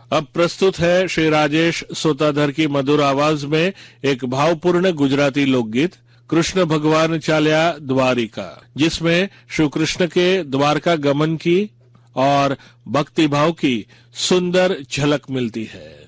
अब प्रस्तुत है श्री राजेश सोताधर की मधुर आवाज में एक भावपूर्ण गुजराती लोकगीत कृष्ण भगवान चाल्या द्वारिका, जिसमें श्री कृष्ण के द्वारका गमन की और भक्ति भाव की सुंदर झलक मिलती है।